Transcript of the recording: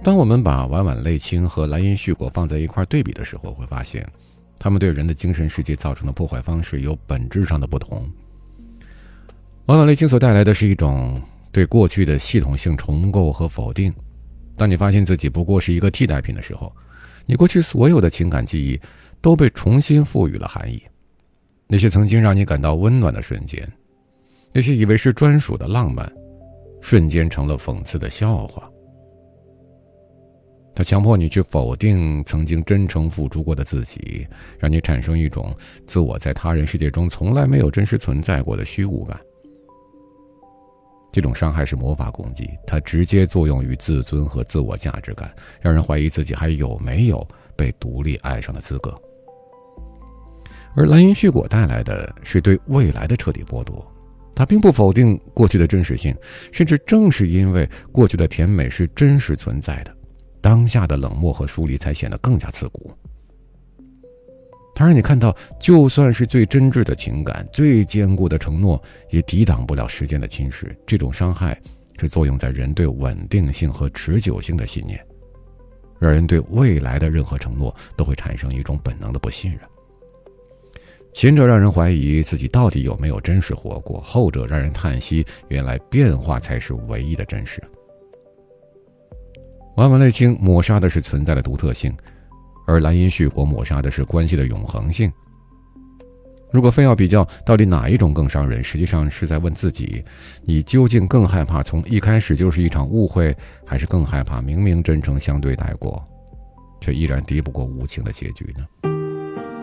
当我们把晚晚泪青和蓝银絮果放在一块对比的时候，会发现他们对人的精神世界造成的破坏方式有本质上的不同。晚晚泪青所带来的是一种对过去的系统性重构和否定。当你发现自己不过是一个替代品的时候，你过去所有的情感记忆都被重新赋予了含义。那些曾经让你感到温暖的瞬间，那些以为是专属的浪漫，瞬间成了讽刺的笑话。它强迫你去否定曾经真诚付出过的自己，让你产生一种自我在他人世界中从来没有真实存在过的虚无感。这种伤害是魔法攻击，它直接作用于自尊和自我价值感，让人怀疑自己还有没有被独立爱上的资格。而蓝银絮果带来的是对未来的彻底剥夺，它并不否定过去的真实性，甚至正是因为过去的甜美是真实存在的，当下的冷漠和疏离才显得更加刺骨。它让你看到，就算是最真挚的情感，最坚固的承诺，也抵挡不了时间的侵蚀。这种伤害是作用在人对稳定性和持久性的信念，让人对未来的任何承诺都会产生一种本能的不信任。前者让人怀疑自己到底有没有真实活过，后者让人叹息，原来变化才是唯一的真实。晚晚泪青抹杀的是存在的独特性，而蓝银絮果抹杀的是关系的永恒性。如果非要比较到底哪一种更伤人，实际上是在问自己，你究竟更害怕从一开始就是一场误会，还是更害怕明明真诚相对待过，却依然敌不过无情的结局呢？